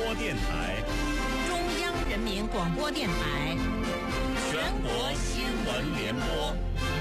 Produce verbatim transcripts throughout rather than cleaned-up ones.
播电台， 中央人民广播电台， 全国新闻联播。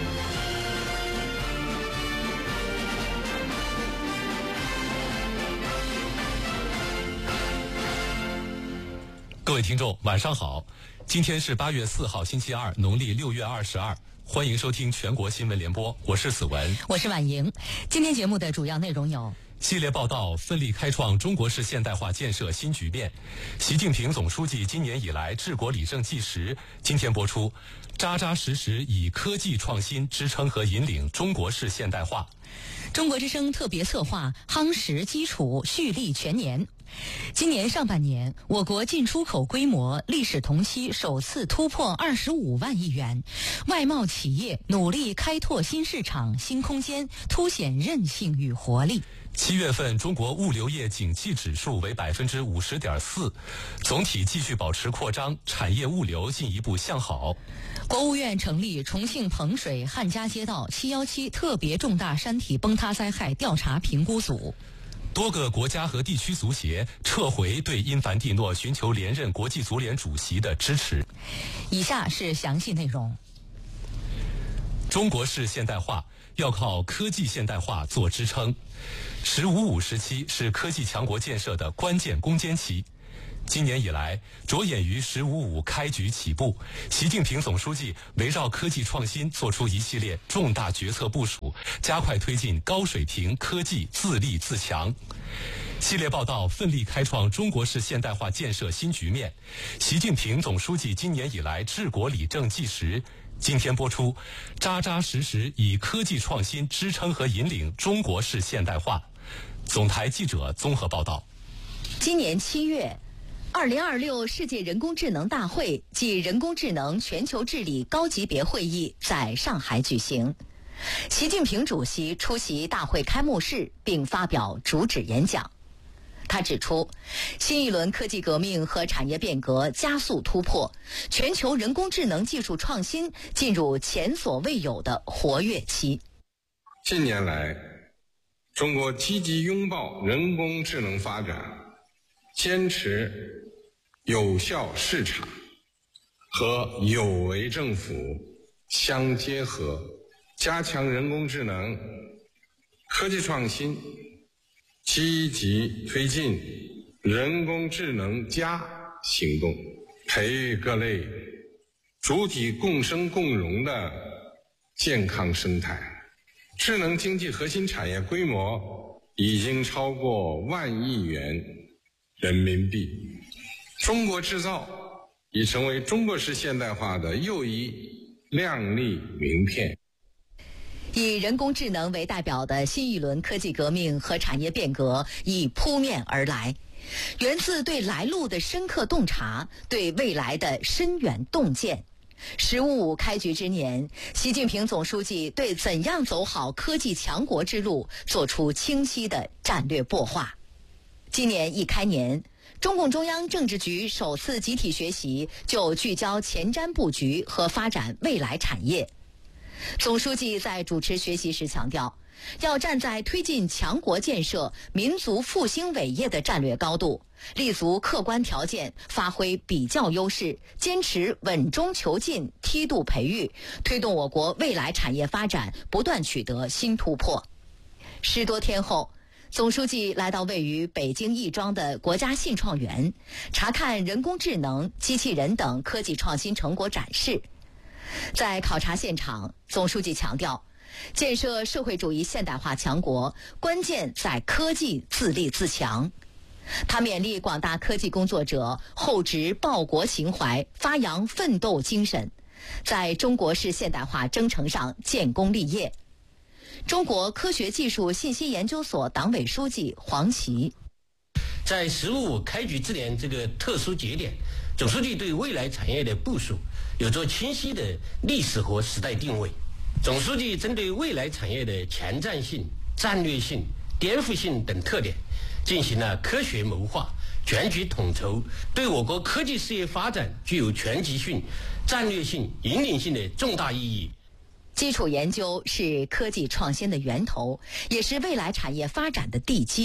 各位听众，晚上好！今天是八月四号，星期二，农历六月二十二。欢迎收听全国新闻联播，我是子文， 我是婉莹。今天节目的主要内容有： 系列报道，奋力开创中国式现代化建设新局面。习近平总书记今年以来治国理政纪实，今天播出。扎扎实实以科技创新支撑和引领中国式现代化。 中国之声特别策划夯实基础，蓄力全年。今年上半年，我国进出口规模历史同期首次突破二十五万亿元，外贸企业努力开拓新市场、新空间，凸显韧性与活力。 七月份中国物流业景气指数为百分之五十点四，总体继续保持扩张，产业物流进一步向好。 国务院成立重庆彭水汉家街道七一七特别重大山体崩塌灾害调查评估组。 多个国家和地区足协撤回对因凡蒂诺寻求连任国际足联主席的支持。 以下是详细内容。 中国式现代化要靠科技现代化做支撑。十五五时期是科技强国建设的关键攻坚期。今年以来，着眼于十五五开局起步，习近平总书记围绕科技创新做出一系列重大决策部署，加快推进高水平科技自立自强。系列报道奋力开创中国式现代化建设新局面。习近平总书记今年以来治国理政纪实，今天播出。扎扎实实以科技创新支撑和引领中国式现代化。总台记者综合报道。 今年七月，二零二六世界人工智能大会暨人工智能全球治理高级别会议在上海举行。习近平主席出席大会开幕式并发表主旨演讲。他指出，新一轮科技革命和产业变革加速突破，全球人工智能技术创新进入前所未有的活跃期。 近年来，中国积极拥抱人工智能发展，坚持有效市场和有为政府相结合，加强人工智能科技创新，积极推进人工智能加行动，培育各类主体共生共荣的健康生态。智能经济核心产业规模已经超过万亿元人民币，中国制造已成为中国式现代化的又一亮丽名片。 以人工智能为代表的新一轮科技革命和产业变革已扑面而来，源自对来路的深刻洞察，对未来的深远洞见。十五五开局之年，习近平总书记对怎样走好科技强国之路做出清晰的战略擘画。今年一开年，中共中央政治局首次集体学习就聚焦前瞻布局和发展未来产业。总书记在主持学习时强调，要站在推进强国建设、民族复兴伟业的战略高度，立足客观条件，发挥比较优势，坚持稳中求进、梯度培育，推动我国未来产业发展不断取得新突破。十多天后，总书记来到位于北京亦庄的国家信创园，查看人工智能、机器人等科技创新成果展示。在考察现场，总书记强调，建设社会主义现代化强国，关键在科技自立自强。他勉励广大科技工作者厚植报国情怀，发扬奋斗精神，在中国式现代化征程上建功立业。中国科学技术信息研究所党委书记黄奇， 在十五五开局之年这个特殊节点，总书记对未来产业的部署有着清晰的历史和时代定位。总书记针对未来产业的前瞻性、战略性、颠覆性等特点，进行了科学谋划、全局统筹，对我国科技事业发展具有全局性、战略性、引领性的重大意义。 基础研究是科技创新的源头，也是未来产业发展的地基。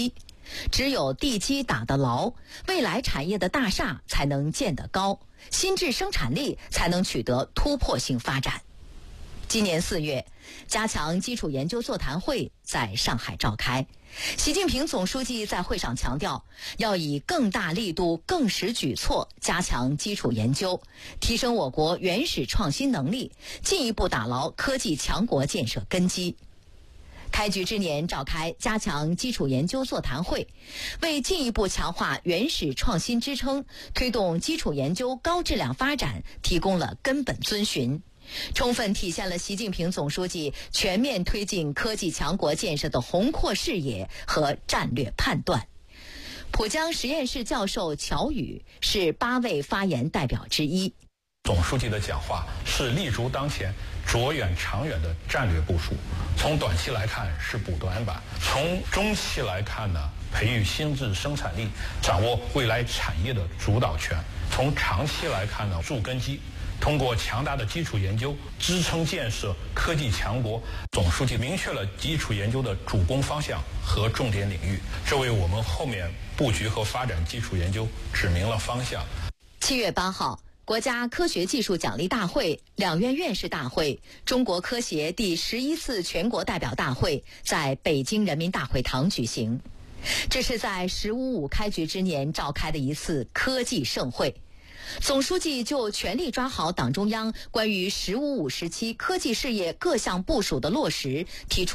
只有地基打得牢，未来产业的大厦才能建得高，新质生产力才能取得突破性发展。今年四月，加强基础研究座谈会在上海召开。习近平总书记在会上强调，要以更大力度、更实举措加强基础研究，提升我国原始创新能力，进一步打牢科技强国建设根基。开局之年召开加强基础研究座谈会，为进一步强化原始创新支撑，推动基础研究高质量发展提供了根本遵循，充分体现了习近平总书记全面推进科技强国建设的宏阔视野和战略判断。浦江实验室教授乔宇是八位发言代表之一。 总书记的讲话是立足当前、着眼长远的战略部署。从短期来看是补短板，从中期来看呢，培育新质生产力，掌握未来产业的主导权；从长期来看呢，筑根基。通过强大的基础研究支撑建设科技强国，总书记明确了基础研究的主攻方向和重点领域，这为我们后面布局和发展基础研究指明了方向。 七月八号，国家科学技术奖励大会、两院院士大会、中国科协第十一次全国代表大会在北京人民大会堂举行。这是在“十五五”开局之年召开的一次科技盛会。总书记就全力抓好党中央关于“十五五”时期科技事业各项部署的落实提出